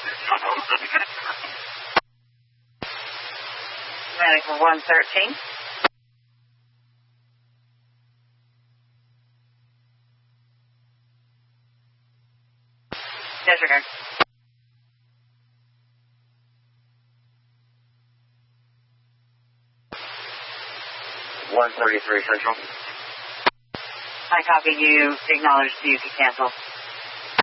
Medical 113. Disregard. 133 Central. I copy you. Acknowledge you can cancel.